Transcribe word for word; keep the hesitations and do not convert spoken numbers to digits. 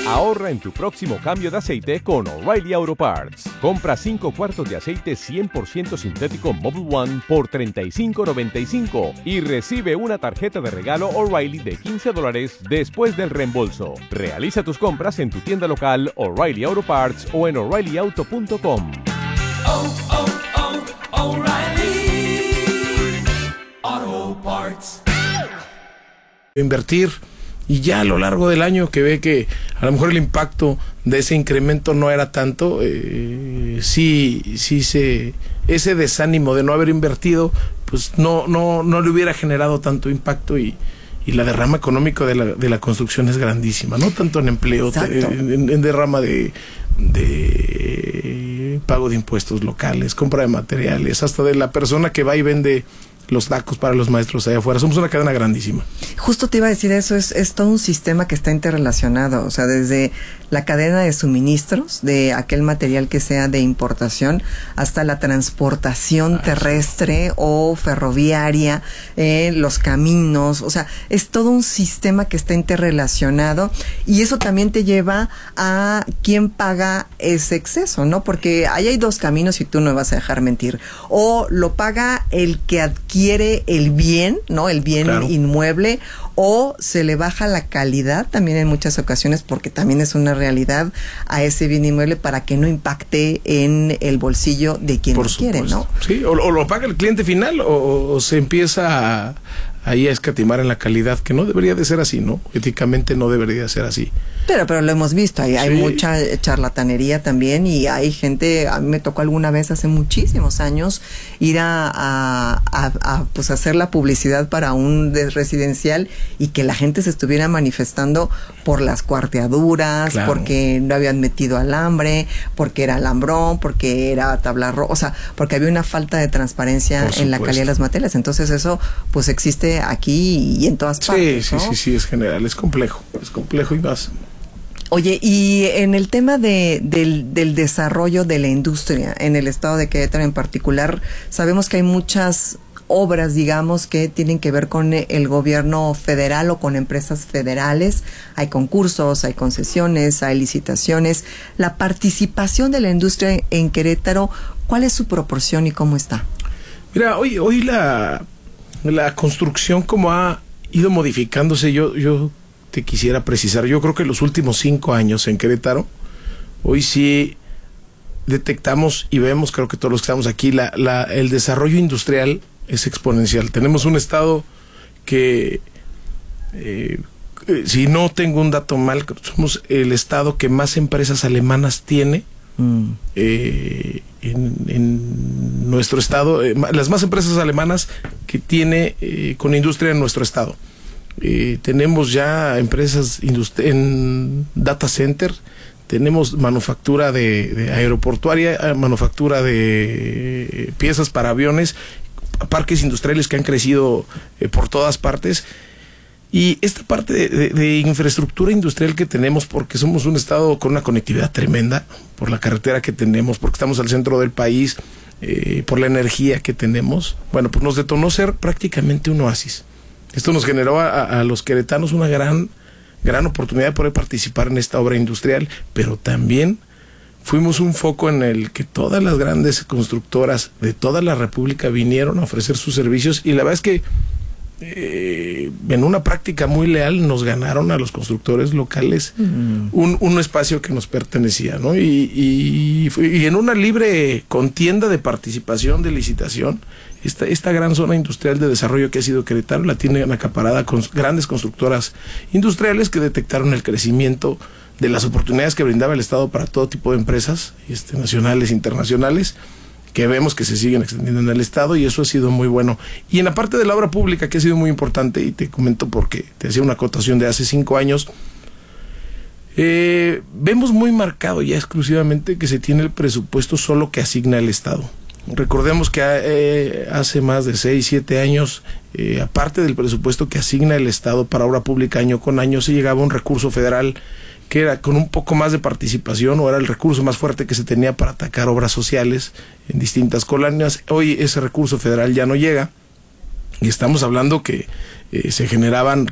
Ahorra en tu próximo cambio de aceite con O'Reilly Auto Parts. Compra cinco cuartos de aceite cien por ciento sintético Mobil One por treinta y cinco noventa y cinco y recibe una tarjeta de regalo O'Reilly de quince dólares después del reembolso. Realiza tus compras en tu tienda local O'Reilly Auto Parts o en O'Reilly Auto punto com. Oh, oh, oh, O'Reilly Auto Parts. Invertir y ya a lo largo del año que ve que a lo mejor el impacto de ese incremento no era tanto, eh, sí, sí se, ese desánimo de no haber invertido, pues no, no, no le hubiera generado tanto impacto y, y la derrama económica de la, de la construcción es grandísima, no tanto en empleo, en, en, en derrama de, de pago de impuestos locales, compra de materiales, hasta de la persona que va y vende los tacos para los maestros allá afuera. Somos una cadena grandísima. Justo te iba a decir eso, es, es todo un sistema que está interrelacionado, o sea, desde la cadena de suministros, de aquel material que sea de importación, hasta la transportación ah, terrestre sí. o ferroviaria, eh, los caminos, o sea, es todo un sistema que está interrelacionado y eso también te lleva a quién paga ese exceso, ¿no? Porque ahí hay dos caminos y tú no me vas a dejar mentir. O lo paga el que adquiere quiere el bien, ¿no? El bien claro. inmueble, o se le baja la calidad también en muchas ocasiones, porque también es una realidad, a ese bien inmueble para que no impacte en el bolsillo de quien lo quiere, ¿no? Sí, o, o lo paga el cliente final, o, o se empieza a, ahí a escatimar en la calidad, que no debería de ser así, ¿no? Éticamente no debería de ser así. Pero, pero lo hemos visto, hay, sí. hay mucha charlatanería también y hay gente, a mí me tocó alguna vez hace muchísimos años ir a, a, a, a pues hacer la publicidad para un residencial y que la gente se estuviera manifestando por las cuarteaduras, claro. porque no habían metido alambre, porque era alambrón, porque era tabla roja, o sea, porque había una falta de transparencia en la calidad de las materias. Entonces eso pues existe aquí y en todas partes, sí, ¿no? Sí, sí, sí, es general, es complejo, es complejo y más. Oye, y en el tema de, del, del desarrollo de la industria en el estado de Querétaro en particular, sabemos que hay muchas obras, digamos, que tienen que ver con el gobierno federal o con empresas federales. Hay concursos, hay concesiones, hay licitaciones. La participación de la industria en Querétaro, ¿cuál es su proporción y cómo está? Mira, hoy, hoy la, la construcción como ha ido modificándose, yo... yo te quisiera precisar, yo creo que en los últimos cinco años en Querétaro, hoy sí detectamos y vemos, creo que todos los que estamos aquí, la, la, el desarrollo industrial es exponencial. Tenemos un estado que, eh, si no tengo un dato mal, somos el estado que más empresas alemanas tiene mm. eh, en, en nuestro estado, eh, las más empresas alemanas que tiene eh, con industria en nuestro estado. Eh, tenemos ya empresas en data center, tenemos manufactura de, de aeroportuaria, manufactura de piezas para aviones, parques industriales que han crecido eh, por todas partes. Y esta parte de, de, de infraestructura industrial que tenemos, porque somos un estado con una conectividad tremenda, por la carretera que tenemos, porque estamos al centro del país, eh, por la energía que tenemos, bueno, pues nos detonó ser prácticamente un oasis. Esto nos generó a, a los queretanos una gran, gran oportunidad de poder participar en esta obra industrial, pero también fuimos un foco en el que todas las grandes constructoras de toda la República vinieron a ofrecer sus servicios y la verdad es que eh, en una práctica muy leal nos ganaron a los constructores locales mm. un, un espacio que nos pertenecía, ¿no? Y, y, y en una libre contienda de participación, de licitación, esta, esta gran zona industrial de desarrollo que ha sido Querétaro la tienen acaparada con grandes constructoras industriales que detectaron el crecimiento de las oportunidades que brindaba el Estado para todo tipo de empresas este, nacionales, internacionales, que vemos que se siguen extendiendo en el Estado y eso ha sido muy bueno. Y en la parte de la obra pública, que ha sido muy importante, y te comento porque te hacía una acotación de hace cinco años, eh, vemos muy marcado ya exclusivamente que se tiene el presupuesto solo que asigna el Estado. Recordemos que eh, hace más de seis, siete años, eh, aparte del presupuesto que asigna el Estado para obra pública año con año, se llegaba a un recurso federal que era con un poco más de participación, o era el recurso más fuerte que se tenía para atacar obras sociales en distintas colonias. Hoy ese recurso federal ya no llega, y estamos hablando que eh, se generaban